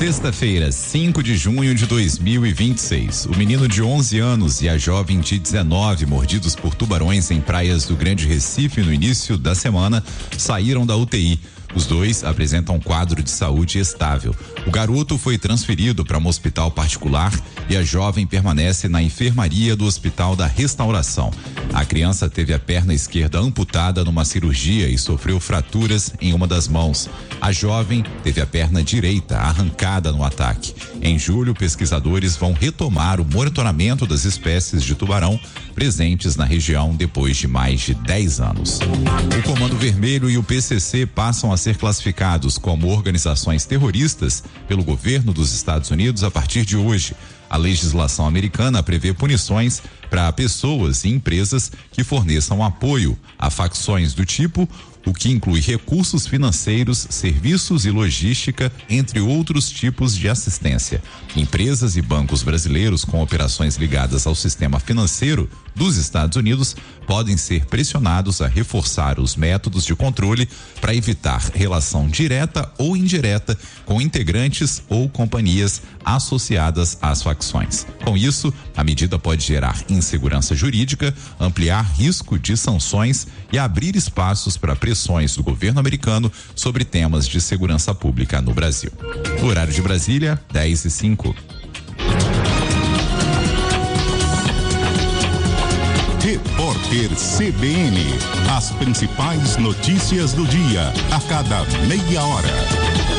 Sexta-feira, 5 de junho de 2026. O menino de 11 anos e a jovem de 19, mordidos por tubarões em praias do Grande Recife no início da semana, saíram da UTI. Os dois apresentam um quadro de saúde estável. O garoto foi transferido para um hospital particular e a jovem permanece na enfermaria do Hospital da Restauração. A criança teve a perna esquerda amputada numa cirurgia e sofreu fraturas em uma das mãos. A jovem teve a perna direita arrancada no ataque. Em julho, pesquisadores vão retomar o monitoramento das espécies de tubarão presentes na região depois de mais de 10 anos. O Comando Vermelho e o PCC passam a ser classificados como organizações terroristas pelo governo dos Estados Unidos a partir de hoje. A legislação americana prevê punições para pessoas e empresas que forneçam apoio a facções do tipo, o que inclui recursos financeiros, serviços e logística, entre outros tipos de assistência. Empresas e bancos brasileiros com operações ligadas ao sistema financeiro dos Estados Unidos podem ser pressionados a reforçar os métodos de controle para evitar relação direta ou indireta com integrantes ou companhias associadas às facções. Com isso, a medida pode gerar insegurança jurídica, ampliar risco de sanções e abrir espaços para pressões do governo americano sobre temas de segurança pública no Brasil. O horário de Brasília, 10:05. Repórter CBN. As principais notícias do dia, a cada meia hora.